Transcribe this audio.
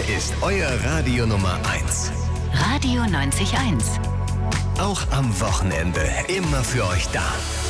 Hier ist euer Radio Nummer 1. Radio 90.1. Auch am Wochenende immer für euch da.